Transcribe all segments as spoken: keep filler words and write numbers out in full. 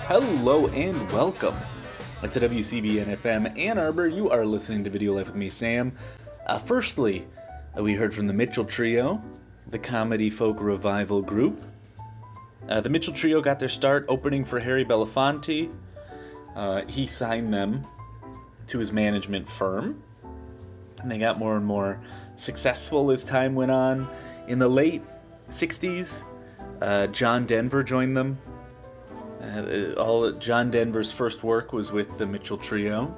Hello and welcome to W C B N F M Ann Arbor. You are listening to Video Life with me, Sam. Uh, firstly, uh, we heard from the Mitchell Trio, the comedy folk revival group. Uh, the Mitchell Trio got their start opening for Harry Belafonte. Uh, he signed them to his management firm, and they got more and more successful as time went on. In the late sixties, uh, John Denver joined them. Uh, all John Denver's first work was with the Mitchell Trio.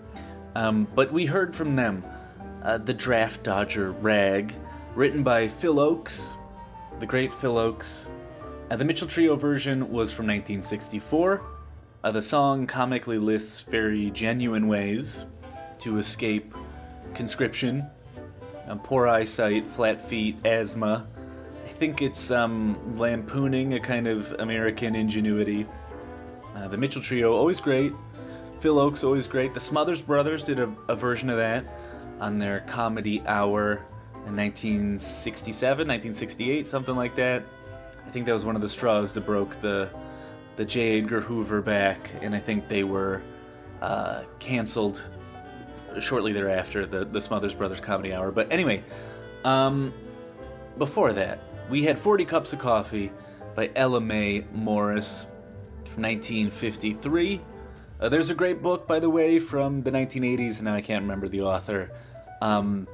Um, but we heard from them, uh, The Draft Dodger Rag, written by Phil Ochs, the great Phil Ochs. Uh, the Mitchell Trio version was from nineteen sixty-four. Uh, the song comically lists very genuine ways to escape conscription, um, poor eyesight, flat feet, asthma. I think it's um, lampooning a kind of American ingenuity. Uh, the Mitchell Trio, always great. Phil Ochs, always great. The Smothers Brothers did a, a version of that on their Comedy Hour in nineteen sixty-seven, nineteen sixty-eight, something like that. I think that was one of the straws that broke the the J. Edgar Hoover back, and I think they were uh, canceled shortly thereafter, the, the Smothers Brothers Comedy Hour. But anyway, um, before that, we had forty Cups of Coffee by Ella Mae Morris from nineteen fifty-three. Uh, there's a great book, by the way, from the nineteen eighties, and now I can't remember the author. Um,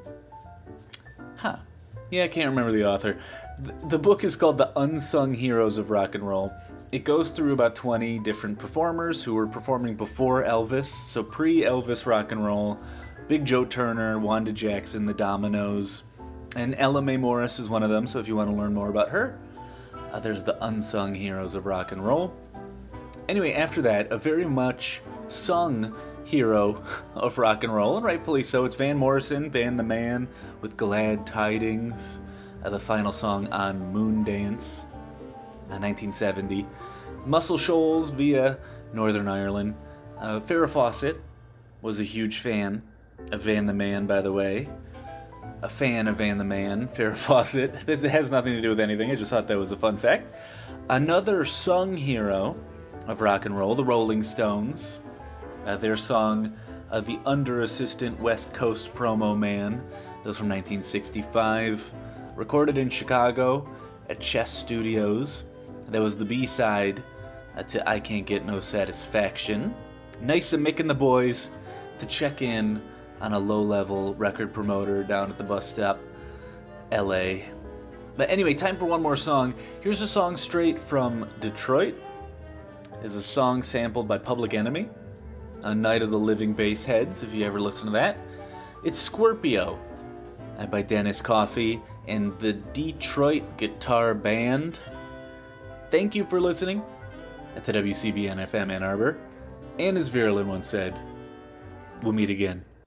huh. Yeah, I can't remember the author. The, the book is called The Unsung Heroes of Rock and Roll. It goes through about twenty different performers who were performing before Elvis, so pre-Elvis rock and roll. Big Joe Turner, Wanda Jackson, the Dominoes, and Ella Mae Morris is one of them, so if you want to learn more about her, uh, there's The Unsung Heroes of Rock and Roll. Anyway, after that, a very much sung hero of rock and roll, and rightfully so, it's Van Morrison, Van the Man, with Glad Tidings, uh, the final song on Moondance, uh, nineteen seventy. Muscle Shoals via Northern Ireland. Uh, Farrah Fawcett was a huge fan of Van the Man, by the way. A fan of Van the Man, Farrah Fawcett. That has nothing to do with anything, I just thought that was a fun fact. Another sung hero of rock and roll, the Rolling Stones. Uh, their song, uh, The Under-Assistant West Coast Promo Man. That was from nineteen sixty-five. Recorded in Chicago at Chess Studios. That was the B-side uh, to I Can't Get No Satisfaction. Nice of Mick and the boys to check in on a low-level record promoter down at the bus stop, L A. But anyway, time for one more song. Here's a song straight from Detroit. It's a song sampled by Public Enemy on Night of the Living Bassheads, if you ever listen to that. It's Scorpio uh, by Dennis Coffey and the Detroit Guitar Band. Thank you for listening to W C B N F M Ann Arbor. And as Vera Lynn once said, we'll meet again.